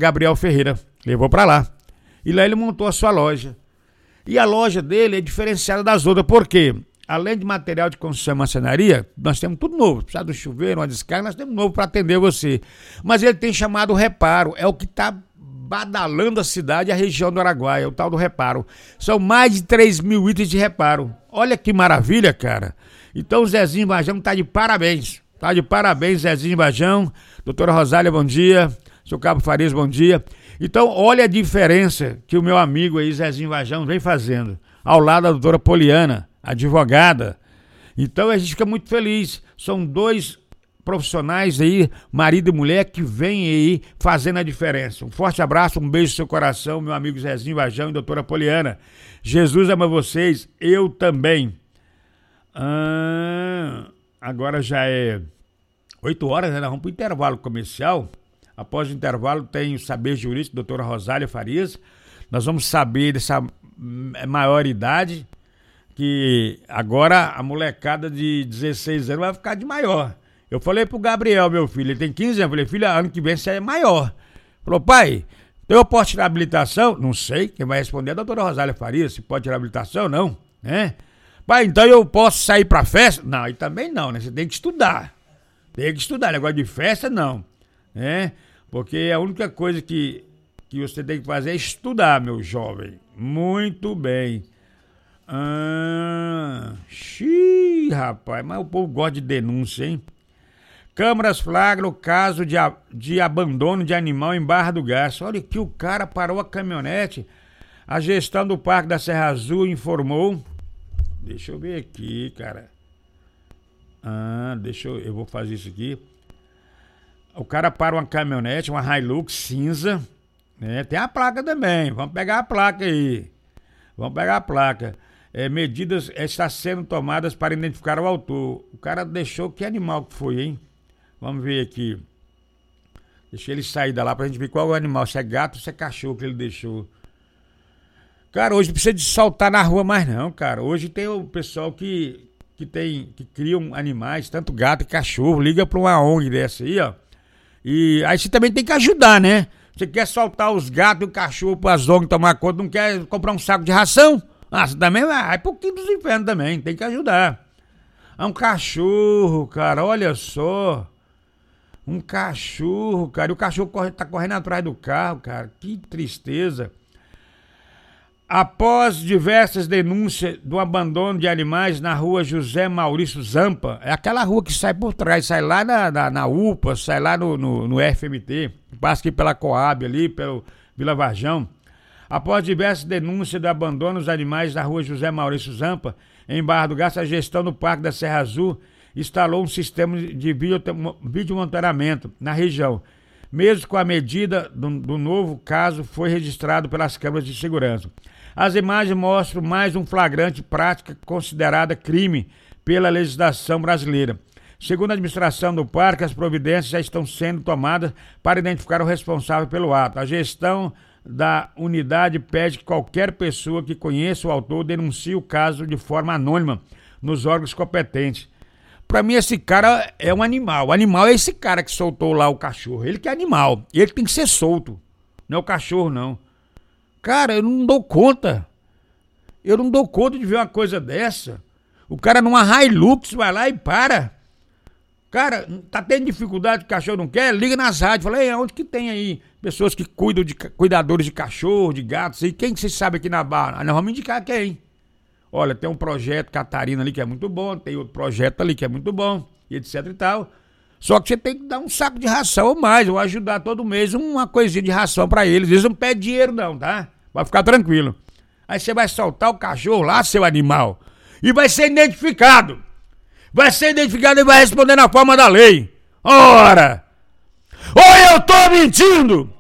Gabriel Ferreira. Levou pra lá. E lá ele montou a sua loja. E a loja dele é diferenciada das outras. Por quê? Além de material de construção e marcenaria, nós temos tudo novo. Precisa do chuveiro, uma descarga, nós temos novo para atender você. Mas ele tem chamado reparo. É o que está badalando a cidade e a região do Araguaia, o tal do reparo. São mais de 3.000 itens de reparo. Olha que maravilha, cara. Então o Zezinho Vajão tá de parabéns. Tá de parabéns, Zezinho Vajão. Doutora Rosália, bom dia. Seu Cabo Farias, bom dia. Então, olha a diferença que o meu amigo aí, Zezinho Vajão, vem fazendo. Ao lado da doutora Poliana, advogada. Então a gente fica muito feliz. São dois profissionais aí, marido e mulher, que vêm aí fazendo a diferença. Um forte abraço, um beijo no seu coração, meu amigo Zezinho Vajão e doutora Poliana. Jesus ama vocês, eu também. Agora já é 8 horas, né? Nós vamos para o intervalo comercial. Após o intervalo tem o Saber Jurídico, doutora Rosália Farias. Nós vamos saber dessa maioridade, que agora a molecada de 16 anos vai ficar de maior. Eu falei pro Gabriel, meu filho, ele tem 15 anos, eu falei, filho, ano que vem você é maior. Falou, pai, então eu posso tirar habilitação? Não sei, quem vai responder é a doutora Rosália Farias, se pode tirar habilitação, não, né? Pai, então eu posso sair pra festa? Não, e também não, né? Você tem que estudar. Tem que estudar, negócio de festa não, né? Porque a única coisa que você tem que fazer é estudar, meu jovem. Muito bem. Rapaz, mas o povo gosta de denúncia, hein? Câmaras flagram o caso de abandono de animal em Barra do Garça. Olha que o cara parou a caminhonete. A gestão do Parque da Serra Azul informou. Deixa eu ver aqui, cara. Eu vou fazer isso aqui. O cara para uma caminhonete, uma Hilux cinza, né? Tem a placa também. Vamos pegar a placa aí. Vamos pegar a placa. Medidas estão sendo tomadas para identificar o autor. O cara deixou, que animal que foi, hein? Vamos ver aqui. Deixa ele sair da lá pra gente ver qual é o animal. Se é gato ou se é cachorro que ele deixou. Cara, hoje não precisa de soltar na rua mais não, cara. Hoje tem o pessoal que criam animais, tanto gato e cachorro. Liga pra uma ONG dessa aí, ó. E aí você também tem que ajudar, né? Você quer soltar os gatos e o cachorro pras ONG tomar conta, não quer comprar um saco de ração? Você também vai pro quinto dos infernos também, tem que ajudar. Um cachorro, cara, olha só. Um cachorro, cara. E o cachorro tá correndo atrás do carro, cara. Que tristeza. Após diversas denúncias do abandono de animais na rua José Maurício Zampa, é aquela rua que sai por trás, sai lá na UPA, sai lá no FMT, passa aqui pela Coab ali, pelo Vila Varjão. Após diversas denúncias do abandono dos animais na rua José Maurício Zampa, em Barra do Garça, a gestão do Parque da Serra Azul instalou um sistema de videomonitoramento na região. Mesmo com a medida do novo caso, foi registrado pelas câmeras de segurança. As imagens mostram mais um flagrante prática considerada crime pela legislação brasileira. Segundo a administração do parque, as providências já estão sendo tomadas para identificar o responsável pelo ato. A gestão da unidade pede que qualquer pessoa que conheça o autor denuncie o caso de forma anônima nos órgãos competentes. Pra mim, esse cara é um animal. O animal é esse cara que soltou lá o cachorro. Ele que é animal. Ele tem que ser solto. Não é o cachorro, não. Cara, eu não dou conta. Eu não dou conta de ver uma coisa dessa. O cara numa Hilux vai lá e para. Cara, tá tendo dificuldade, o cachorro não quer? Liga nas rádios. Fala, onde que tem aí pessoas que cuidam de cuidadores de cachorro, de gatos? E quem que vocês sabem aqui na Barra? Nós vamos indicar quem? Olha, tem um projeto Catarina ali que é muito bom, tem outro projeto ali que é muito bom, e etc e tal. Só que você tem que dar um saco de ração ou mais, ou ajudar todo mês uma coisinha de ração pra eles. Eles não pedem dinheiro não, tá? Vai ficar tranquilo. Aí você vai soltar o cachorro lá, seu animal, e vai ser identificado. Vai ser identificado e vai responder na forma da lei. Ora! Ou eu tô mentindo!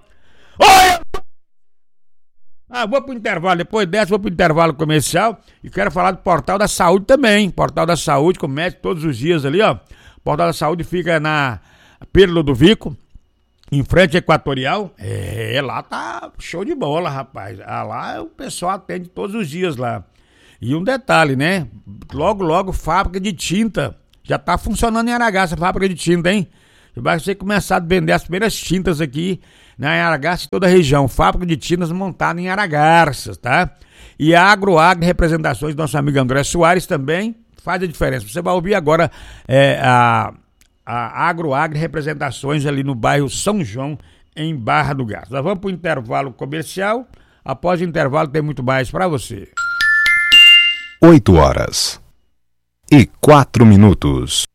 Vou pro intervalo, depois dessa vou pro intervalo comercial e quero falar do Portal da Saúde também. Portal da Saúde, com médico todos os dias ali, ó. Portal da Saúde fica na Pedro Ludovico, em frente à Equatorial. Lá tá show de bola, rapaz. Lá o pessoal atende todos os dias lá. E um detalhe, né? Logo, fábrica de tinta. Já tá funcionando em Aragá essa fábrica de tinta, hein? Vai ser começar a vender as primeiras tintas aqui na Aragarça e toda a região. Fábrica de tinas montada em Aragarças, tá? E a Agroagro Representações, nosso amigo André Soares também faz a diferença. Você vai ouvir agora a Agroagro Representações ali no bairro São João, em Barra do Garças. Nós vamos para o intervalo comercial. Após o intervalo tem muito mais para você. 8h04.